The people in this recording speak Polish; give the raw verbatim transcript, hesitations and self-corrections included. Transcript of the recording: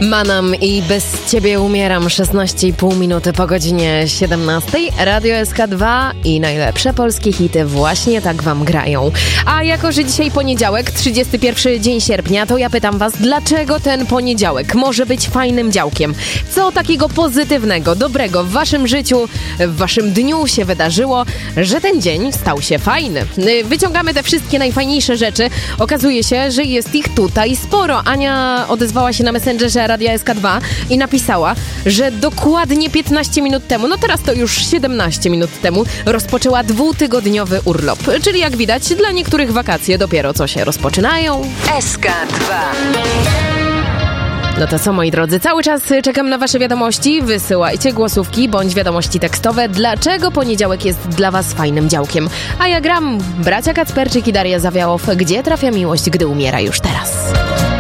Manam i Bez Ciebie umieram. szesnaście i pół minuty po godzinie siedemnastej. Radio S K dwa i najlepsze polskie hity właśnie tak wam grają. A jako, że dzisiaj poniedziałek, trzydziesty pierwszy dzień sierpnia, to ja pytam was, dlaczego ten poniedziałek może być fajnym działkiem? Co takiego pozytywnego, dobrego w waszym życiu, w waszym dniu się wydarzyło, że ten dzień stał się fajny? Wyciągamy te wszystkie najfajniejsze rzeczy. Okazuje się, że jest ich tutaj sporo. Ania odezwała się na Messengerze Radia S K dwa i napisała, że dokładnie piętnaście minut temu, no teraz to już siedemnaście minut temu, rozpoczęła dwutygodniowy urlop. Czyli jak widać, dla niektórych wakacje dopiero co się rozpoczynają. S K dwa. No to co, moi drodzy, cały czas czekam na wasze wiadomości. Wysyłajcie głosówki bądź wiadomości tekstowe, dlaczego poniedziałek jest dla was fajnym działkiem. A ja gram bracia Kacperczyk i Daria Zawiałow. Gdzie trafia miłość, gdy umiera już teraz?